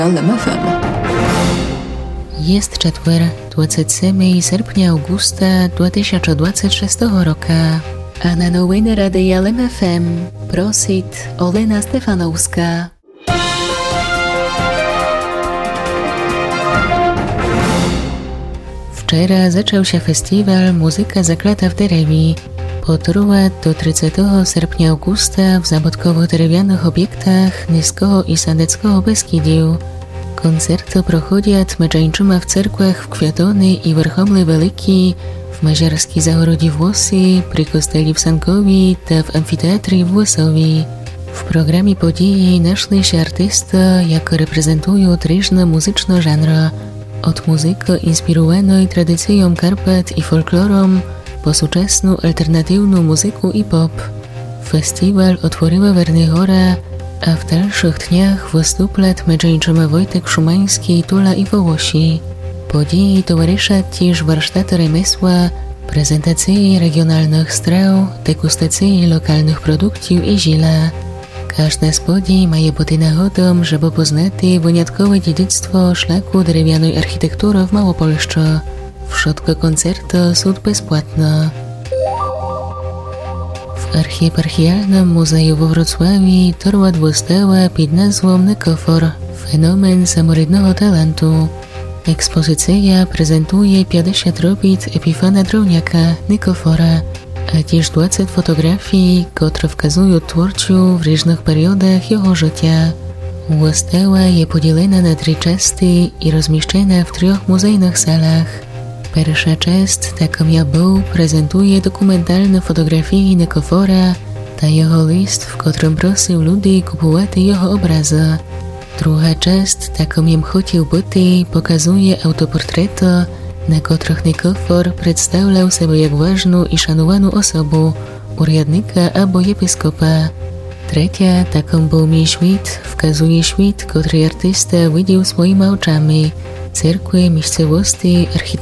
LMFM. Jest czetwer, 27 sierpnia augusta 2026 roku, a na nowiny Radia LMFM prosit Olena Stefanowska. Wczoraj zaczął się festiwal Muzyka zaklata w Derewi. Potrwa do 30 sierpnia augusta w zabudkowo-drewnianych obiektach Niskiego i Sandeckiego Beskidziu. Koncerty prochodzą medżańczyma w cerkwach w Kwiatony i Werchomle Wielki, w Maziarskiej Zagorodzie Włosy, przy kosteli w Sankowi i w amfiteatrze w Łosowi. W programie podії našli się artyści, jako reprezentują różne muzyczne żanry, od muzyki inspirowanej tradycją Karpat i folklorem, po współczesną alternatywną muzykę i pop. Festiwal otworzyła Wernihora, a w dalszych dniach wystąpią medżańczyma Wojtek Szumański, Tula i Wołosi. Podії towarzysza też warsztaty remesła, prezentacje regionalnych straw, degustacje lokalnych produktów i zila. Każda z podій ma bути нагодом, żeby poznać wyjątkowe dziedzictwo szlaku drewnianej architektury w Małopolsce. Wszystkie koncerty są bezpłatne. W Archieparchialnym Muzeum we Wrocławiu trwa wystawa pod nazwą Nykofor – fenomen samorydnego talentu. Ekspozycja prezentuje 50 robót Epifana Drowniaka, Nykofora, a też 20 fotografii, które wskazują twórców w różnych periodach jego życia. Wystawa jest podzielona na 3 części i rozmieszczona w 3 muzejnych salach. Pierwsza część, taką jak był, prezentuje dokumentalne fotografie Nykofora, ta jego list, w którym prosił ludzi kupować jego obrazy. Druga część, taką jem chciał być, pokazuje autoportrety, na których Nykofor przedstawiał sobie jak ważną i szanowaną osobę, urzędnika albo episkopa. Trzecia, taką był mi świat, wskazuje świat, który artysta widział swoimi oczami, cerkwie, miejscowości, architektury.